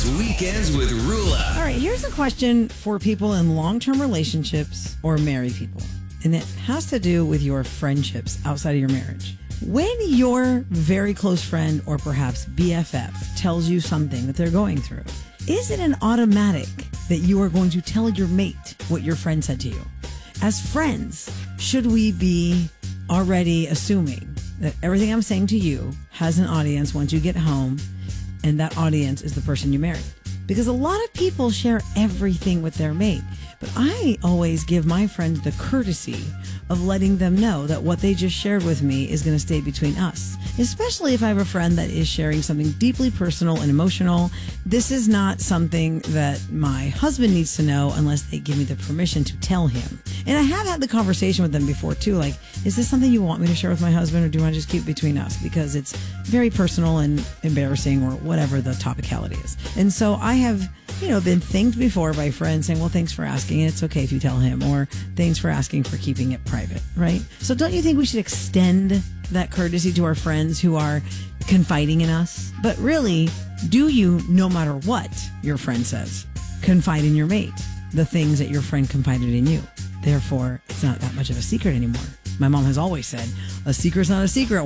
Weekends with Rula. All right, here's a question for people in long-term relationships or married people. And it has to do with your friendships outside of your marriage. When your very close friend or perhaps BFF tells you something that they're going through, is it an automatic that you are going to tell your mate what your friend said to you? As friends, should we be already assuming that everything I'm saying to you has an audience once you get home, and that audience is the person you married? Because a lot of people share everything with their mate. But I always give my friends the courtesy of letting them know that what they just shared with me is going to stay between us. Especially if I have a friend that is sharing something deeply personal and emotional. This is not something that my husband needs to know unless they give me the permission to tell him. And I have had the conversation with them before too, like, is this something you want me to share with my husband, or do you want to just keep it between us? Because it's very personal and embarrassing, or whatever the topicality is. And so I have, been thanked before by friends saying, well, thanks for asking, and it's okay if you tell him, or thanks for asking for keeping it private, right? So don't you think we should extend that courtesy to our friends who are confiding in us? But really, do you, no matter what your friend says, confide in your mate the things that your friend confided in you? Therefore, it's not that much of a secret anymore. My mom has always said, a secret's not a secret